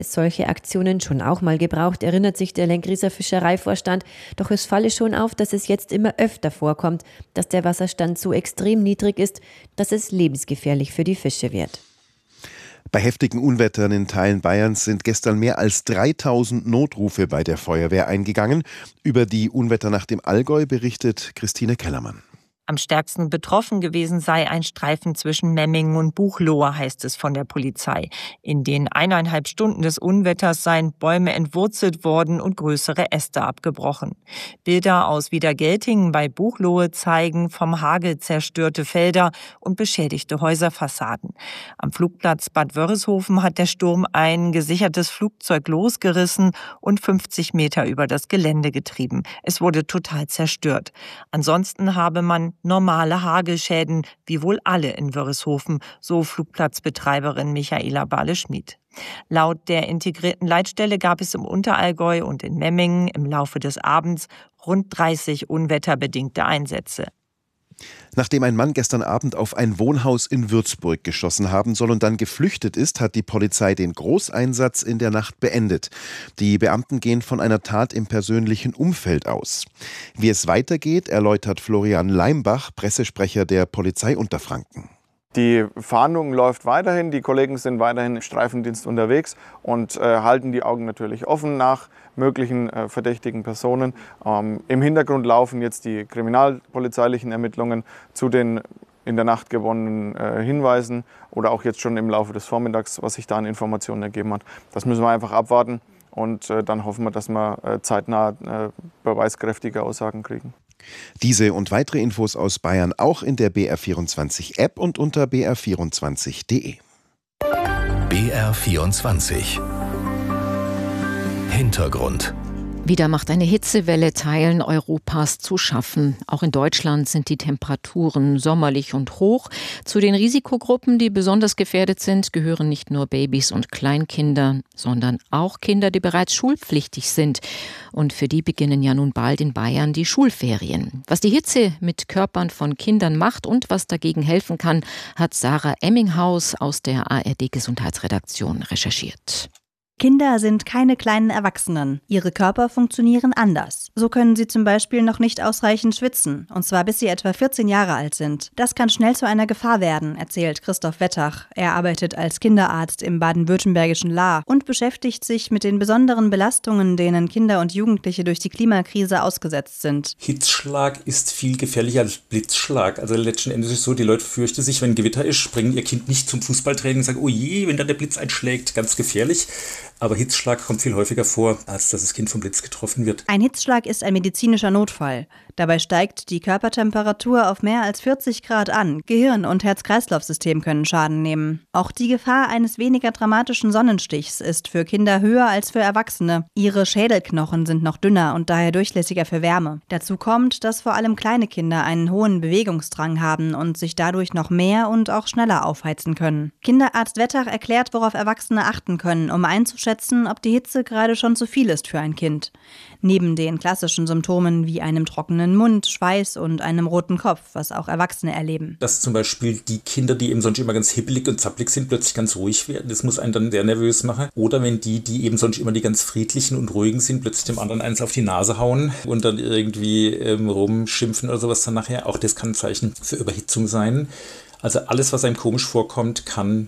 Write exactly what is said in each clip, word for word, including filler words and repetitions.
Solche Aktionen schon auch mal gebraucht, erinnert sich der Lengrieser Fischereivorstand. Doch es falle schon auf, dass es jetzt immer öfter vorkommt, dass der Wasserstand so extrem niedrig ist, dass es lebensgefährlich für die Fische wird. Bei heftigen Unwettern in Teilen Bayerns sind gestern mehr als dreitausend Notrufe bei der Feuerwehr eingegangen. Über die Unwetternacht im Allgäu berichtet Christine Kellermann. Am stärksten betroffen gewesen sei ein Streifen zwischen Memmingen und Buchloe, heißt es von der Polizei. In den eineinhalb Stunden des Unwetters seien Bäume entwurzelt worden und größere Äste abgebrochen. Bilder aus Wiedergeltingen bei Buchloe zeigen vom Hagel zerstörte Felder und beschädigte Häuserfassaden. Am Flugplatz Bad Wörishofen hat der Sturm ein gesichertes Flugzeug losgerissen und fünfzig Meter über das Gelände getrieben. Es wurde total zerstört. Ansonsten habe man normale Hagelschäden, wie wohl alle in Wörishofen, so Flugplatzbetreiberin Michaela Bahle-Schmid. Laut der integrierten Leitstelle gab es im Unterallgäu und in Memmingen im Laufe des Abends rund dreißig unwetterbedingte Einsätze. Nachdem ein Mann gestern Abend auf ein Wohnhaus in Würzburg geschossen haben soll und dann geflüchtet ist, hat die Polizei den Großeinsatz in der Nacht beendet. Die Beamten gehen von einer Tat im persönlichen Umfeld aus. Wie es weitergeht, erläutert Florian Leimbach, Pressesprecher der Polizei Unterfranken. Die Fahndung läuft weiterhin, die Kollegen sind weiterhin im Streifendienst unterwegs und äh, halten die Augen natürlich offen nach möglichen äh, verdächtigen Personen. Ähm, Im Hintergrund laufen jetzt die kriminalpolizeilichen Ermittlungen zu den in der Nacht gewonnenen äh, Hinweisen oder auch jetzt schon im Laufe des Vormittags, was sich da an Informationen ergeben hat. Das müssen wir einfach abwarten und äh, dann hoffen wir, dass wir äh, zeitnah äh, beweiskräftige Aussagen kriegen. Diese und weitere Infos aus Bayern auch in der B R vierundzwanzig App und unter b r vierundzwanzig punkt de. B R vierundzwanzig Hintergrund. Wieder macht eine Hitzewelle Teilen Europas zu schaffen. Auch in Deutschland sind die Temperaturen sommerlich und hoch. Zu den Risikogruppen, die besonders gefährdet sind, gehören nicht nur Babys und Kleinkinder, sondern auch Kinder, die bereits schulpflichtig sind. Und für die beginnen ja nun bald in Bayern die Schulferien. Was die Hitze mit Körpern von Kindern macht und was dagegen helfen kann, hat Sarah Emminghaus aus der A R D-Gesundheitsredaktion recherchiert. Kinder sind keine kleinen Erwachsenen. Ihre Körper funktionieren anders. So können sie zum Beispiel noch nicht ausreichend schwitzen, und zwar bis sie etwa vierzehn Jahre alt sind. Das kann schnell zu einer Gefahr werden, erzählt Christoph Wettach. Er arbeitet als Kinderarzt im baden-württembergischen Lahr und beschäftigt sich mit den besonderen Belastungen, denen Kinder und Jugendliche durch die Klimakrise ausgesetzt sind. Hitzschlag ist viel gefährlicher als Blitzschlag. Also letzten Endes ist es so, die Leute fürchten sich, wenn Gewitter ist, bringen ihr Kind nicht zum Fußballtraining und sagen, oh je, wenn da der Blitz einschlägt, ganz gefährlich. Aber Hitzschlag kommt viel häufiger vor, als dass das Kind vom Blitz getroffen wird. Ein Hitzschlag ist ein medizinischer Notfall. Dabei steigt die Körpertemperatur auf mehr als vierzig Grad an. Gehirn- und Herz-Kreislauf-System können Schaden nehmen. Auch die Gefahr eines weniger dramatischen Sonnenstichs ist für Kinder höher als für Erwachsene. Ihre Schädelknochen sind noch dünner und daher durchlässiger für Wärme. Dazu kommt, dass vor allem kleine Kinder einen hohen Bewegungsdrang haben und sich dadurch noch mehr und auch schneller aufheizen können. Kinderarzt Wettach erklärt, worauf Erwachsene achten können, um einzuschätzen, ob die Hitze gerade schon zu viel ist für ein Kind. Neben den klassischen Symptomen wie einem trockenen Mund, Schweiß und einem roten Kopf, was auch Erwachsene erleben. Dass zum Beispiel die Kinder, die eben sonst immer ganz hippelig und zappelig sind, plötzlich ganz ruhig werden, das muss einen dann sehr nervös machen. Oder wenn die, die eben sonst immer die ganz friedlichen und ruhigen sind, plötzlich dem anderen eins auf die Nase hauen und dann irgendwie ähm, rumschimpfen oder sowas dann nachher. Auch das kann ein Zeichen für Überhitzung sein. Also alles, was einem komisch vorkommt, kann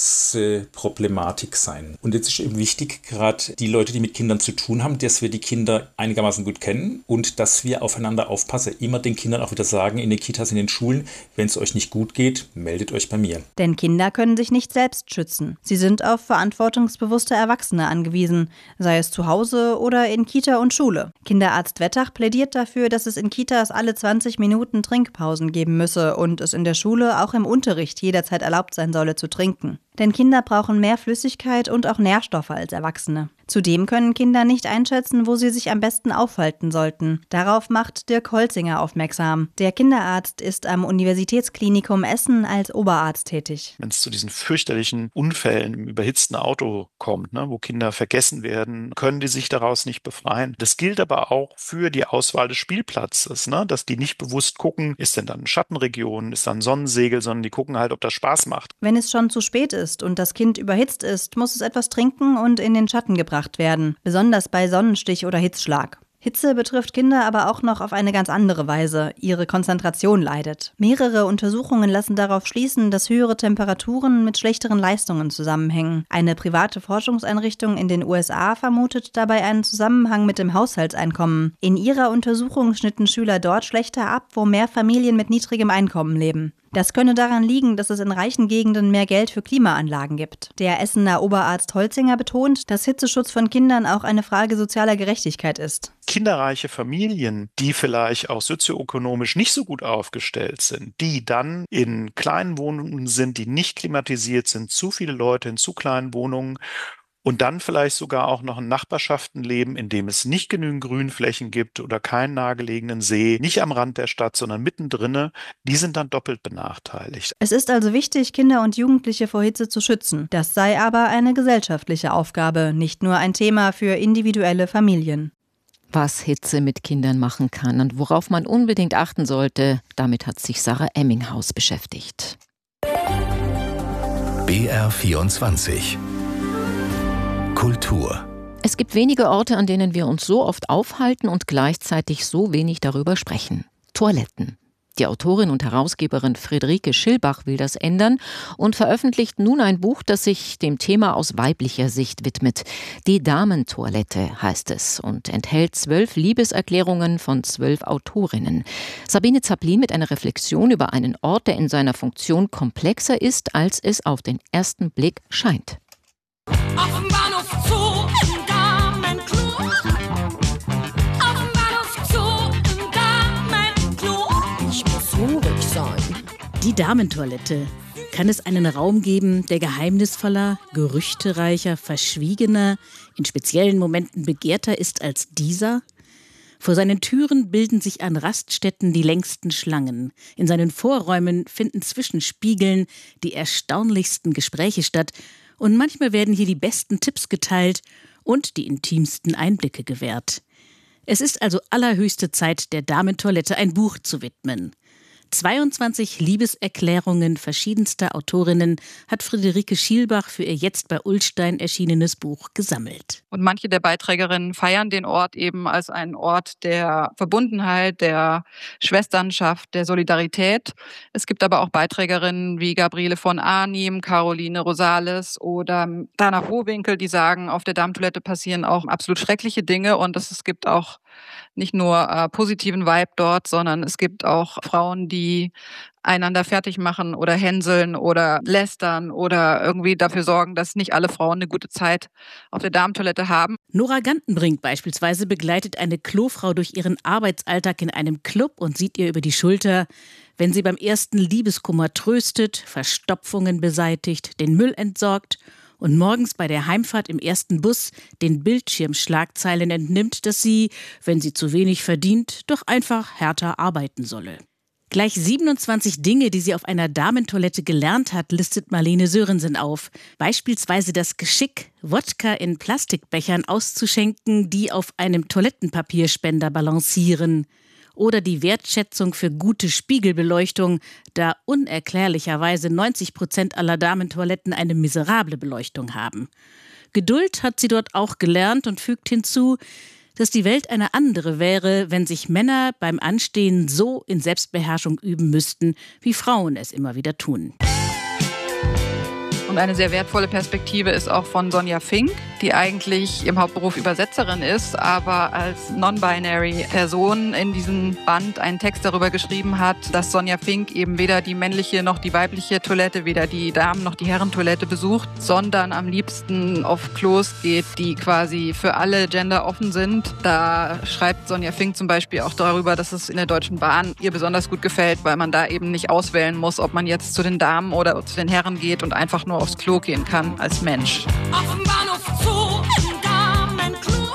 Hitzeproblematik sein. Und jetzt ist eben wichtig, gerade die Leute, die mit Kindern zu tun haben, dass wir die Kinder einigermaßen gut kennen und dass wir aufeinander aufpassen. Immer den Kindern auch wieder sagen, in den Kitas, in den Schulen, wenn es euch nicht gut geht, meldet euch bei mir. Denn Kinder können sich nicht selbst schützen. Sie sind auf verantwortungsbewusste Erwachsene angewiesen, sei es zu Hause oder in Kita und Schule. Kinderarzt Wettach plädiert dafür, dass es in Kitas alle zwanzig Minuten Trinkpausen geben müsse und es in der Schule auch im Unterricht jederzeit erlaubt sein solle zu trinken. Denn Kinder brauchen mehr Flüssigkeit und auch Nährstoffe als Erwachsene. Zudem können Kinder nicht einschätzen, wo sie sich am besten aufhalten sollten. Darauf macht Dirk Holzinger aufmerksam. Der Kinderarzt ist am Universitätsklinikum Essen als Oberarzt tätig. Wenn es zu diesen fürchterlichen Unfällen im überhitzten Auto kommt, ne, wo Kinder vergessen werden, können die sich daraus nicht befreien. Das gilt aber auch für die Auswahl des Spielplatzes, ne, dass die nicht bewusst gucken, ist denn da eine Schattenregion, ist da ein Sonnensegel, sondern die gucken halt, ob das Spaß macht. Wenn es schon zu spät ist, ist und das Kind überhitzt ist, muss es etwas trinken und in den Schatten gebracht werden, besonders bei Sonnenstich oder Hitzschlag. Hitze betrifft Kinder aber auch noch auf eine ganz andere Weise. Ihre Konzentration leidet. Mehrere Untersuchungen lassen darauf schließen, dass höhere Temperaturen mit schlechteren Leistungen zusammenhängen. Eine private Forschungseinrichtung in den U S A vermutet dabei einen Zusammenhang mit dem Haushaltseinkommen. In ihrer Untersuchung schnitten Schüler dort schlechter ab, wo mehr Familien mit niedrigem Einkommen leben. Das könne daran liegen, dass es in reichen Gegenden mehr Geld für Klimaanlagen gibt. Der Essener Oberarzt Holzinger betont, dass Hitzeschutz von Kindern auch eine Frage sozialer Gerechtigkeit ist. Kinderreiche Familien, die vielleicht auch sozioökonomisch nicht so gut aufgestellt sind, die dann in kleinen Wohnungen sind, die nicht klimatisiert sind, zu viele Leute in zu kleinen Wohnungen, und dann vielleicht sogar auch noch in Nachbarschaften leben, in dem es nicht genügend Grünflächen gibt oder keinen nahegelegenen See, nicht am Rand der Stadt, sondern mittendrin, die sind dann doppelt benachteiligt. Es ist also wichtig, Kinder und Jugendliche vor Hitze zu schützen. Das sei aber eine gesellschaftliche Aufgabe, nicht nur ein Thema für individuelle Familien. Was Hitze mit Kindern machen kann und worauf man unbedingt achten sollte, damit hat sich Sarah Emminghaus beschäftigt. B R vierundzwanzig Kultur. Es gibt wenige Orte, an denen wir uns so oft aufhalten und gleichzeitig so wenig darüber sprechen. Toiletten. Die Autorin und Herausgeberin Friederike Schilbach will das ändern und veröffentlicht nun ein Buch, das sich dem Thema aus weiblicher Sicht widmet. Die Damentoilette heißt es und enthält zwölf Liebeserklärungen von zwölf Autorinnen. Sabine Zaplin mit einer Reflexion über einen Ort, der in seiner Funktion komplexer ist, als es auf den ersten Blick scheint. Auf dem Bahnhof Zoo im Damenklo. Auf dem Bahnhof Zoo im Damenklo. Ich muss ruhig sein. Die Damentoilette. Kann es einen Raum geben, der geheimnisvoller, gerüchtereicher, verschwiegener, in speziellen Momenten begehrter ist als dieser? Vor seinen Türen bilden sich an Raststätten die längsten Schlangen. In seinen Vorräumen finden zwischen Spiegeln die erstaunlichsten Gespräche statt. Und manchmal werden hier die besten Tipps geteilt und die intimsten Einblicke gewährt. Es ist also allerhöchste Zeit, der Damentoilette ein Buch zu widmen. zweiundzwanzig Liebeserklärungen verschiedenster Autorinnen hat Friederike Schilbach für ihr jetzt bei Ullstein erschienenes Buch gesammelt. Und manche der Beiträgerinnen feiern den Ort eben als einen Ort der Verbundenheit, der Schwesternschaft, der Solidarität. Es gibt aber auch Beiträgerinnen wie Gabriele von Arnim, Caroline Rosales oder Dana Rohwinkel, die sagen, auf der Damentoilette passieren auch absolut schreckliche Dinge und es gibt auch nicht nur äh, positiven Vibe dort, sondern es gibt auch Frauen, die einander fertig machen oder hänseln oder lästern oder irgendwie dafür sorgen, dass nicht alle Frauen eine gute Zeit auf der Damentoilette haben. Nora Gantenbrink beispielsweise begleitet eine Klofrau durch ihren Arbeitsalltag in einem Club und sieht ihr über die Schulter, wenn sie beim ersten Liebeskummer tröstet, Verstopfungen beseitigt, den Müll entsorgt und morgens bei der Heimfahrt im ersten Bus den Bildschirmschlagzeilen entnimmt, dass sie, wenn sie zu wenig verdient, doch einfach härter arbeiten solle. Gleich siebenundzwanzig Dinge, die sie auf einer Damentoilette gelernt hat, listet Marlene Sörensen auf. Beispielsweise das Geschick, Wodka in Plastikbechern auszuschenken, die auf einem Toilettenpapierspender balancieren. Oder die Wertschätzung für gute Spiegelbeleuchtung, da unerklärlicherweise neunzig Prozent aller Damentoiletten eine miserable Beleuchtung haben. Geduld hat sie dort auch gelernt und fügt hinzu, dass die Welt eine andere wäre, wenn sich Männer beim Anstehen so in Selbstbeherrschung üben müssten, wie Frauen es immer wieder tun. Und eine sehr wertvolle Perspektive ist auch von Sonja Fink, die eigentlich im Hauptberuf Übersetzerin ist, aber als non-binary Person in diesem Band einen Text darüber geschrieben hat, dass Sonja Fink eben weder die männliche noch die weibliche Toilette, weder die Damen- noch die Herrentoilette besucht, sondern am liebsten auf Klos geht, die quasi für alle Gender offen sind. Da schreibt Sonja Fink zum Beispiel auch darüber, dass es in der Deutschen Bahn ihr besonders gut gefällt, weil man da eben nicht auswählen muss, ob man jetzt zu den Damen oder zu den Herren geht und einfach nur aufs Klo gehen kann als Mensch. Auf dem Bahnhof Zoo im Damenklo.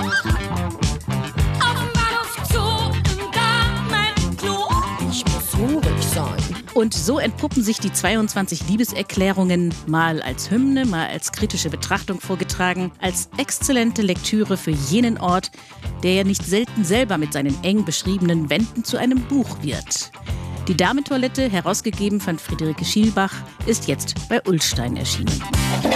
Auf dem Bahnhof Zoo im Damenklo. Ich muss ruhig sein. Und so entpuppen sich die zweiundzwanzig Liebeserklärungen mal als Hymne, mal als kritische Betrachtung vorgetragen, als exzellente Lektüre für jenen Ort, der ja nicht selten selber mit seinen eng beschriebenen Wänden zu einem Buch wird. Die Damentoilette, herausgegeben von Friederike Schielbach, ist jetzt bei Ullstein erschienen.